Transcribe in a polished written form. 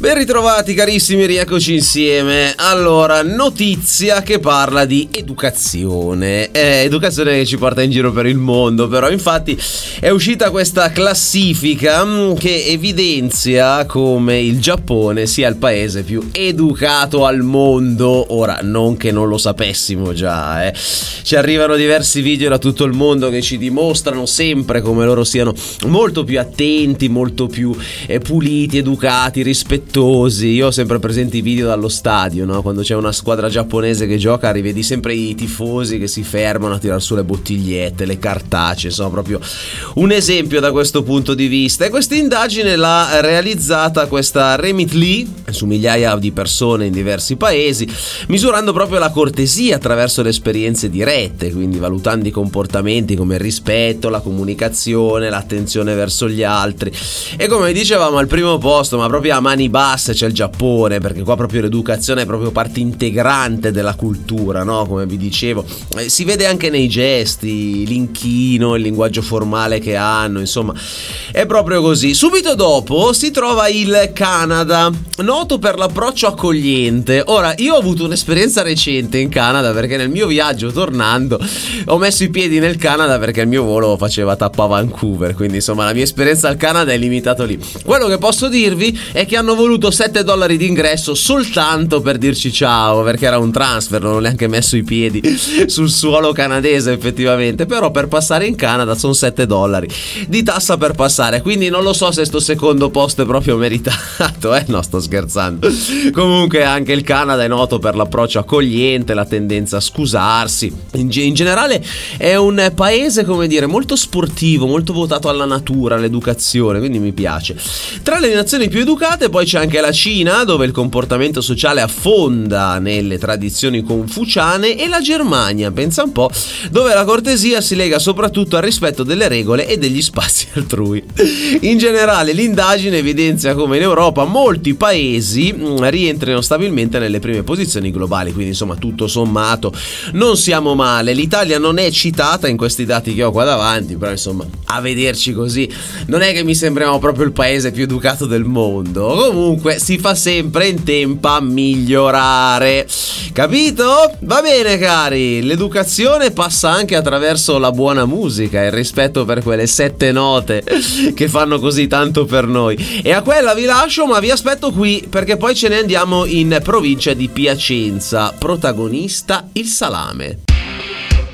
Ben ritrovati carissimi, rieccoci insieme. Allora, notizia che parla di educazione. Educazione che ci porta in giro per il mondo, però infatti è uscita questa classifica che evidenzia come il Giappone sia il paese più educato al mondo. Ora, non che non lo sapessimo già, Ci arrivano diversi video da tutto il mondo che ci dimostrano sempre come loro siano molto più attenti, molto più puliti, educati, rispettosi. Io ho sempre presente i video dallo stadio, no? Quando c'è una squadra giapponese che gioca, rivedi sempre i tifosi che si fermano a tirar su le bottigliette, le cartacee. Sono proprio un esempio da questo punto di vista. E questa indagine l'ha realizzata questa Remit Lee su migliaia di persone in diversi paesi, misurando proprio la cortesia attraverso le esperienze dirette, quindi valutando i comportamenti come il rispetto, la comunicazione, l'attenzione verso gli altri. E come dicevamo, al primo posto, ma proprio a mani basse, c'è il Giappone, perché qua proprio l'educazione è proprio parte integrante della cultura, no? Come vi dicevo, si vede anche nei gesti, l'inchino, il linguaggio formale che hanno, insomma è proprio così. Subito dopo si trova il Canada, noto per l'approccio accogliente. Ora, io ho avuto un'esperienza recente in Canada, perché nel mio viaggio tornando ho messo i piedi nel Canada perché il mio volo faceva tappa a Vancouver, quindi insomma la mia esperienza al Canada è limitata lì. Quello che posso dirvi è che hanno voluto $7 di ingresso soltanto per dirci ciao, perché era un transfer, non ho neanche messo i piedi sul suolo canadese effettivamente, però per passare in Canada sono $7 di tassa per passare, quindi non lo so se sto secondo posto è proprio meritato, no, sto scherzando. Comunque anche il Canada è noto per l'approccio accogliente, la tendenza a scusarsi. In generale è un paese, come dire, molto sportivo, molto votato alla natura, all'educazione, quindi mi piace. Tra le nazioni più educate poi c'è anche la Cina, dove il comportamento sociale affonda nelle tradizioni confuciane, e la Germania, pensa un po', dove la cortesia si lega soprattutto al rispetto delle regole e degli spazi altrui. In generale l'indagine evidenzia come in Europa molti paesi rientrino stabilmente nelle prime posizioni globali, quindi insomma tutto sommato non siamo male. L'Italia non è citata in questi dati che ho qua davanti, però insomma a vederci così non è che mi sembriamo proprio il paese più educato del mondo. Comunque si fa sempre in tempo a migliorare, capito? Va bene cari, l'educazione passa anche attraverso la buona musica e il rispetto per quelle 7 note che fanno così tanto per noi. E a quella vi lascio, ma vi aspetto qui perché poi ce ne andiamo in provincia di Piacenza. Protagonista il salame.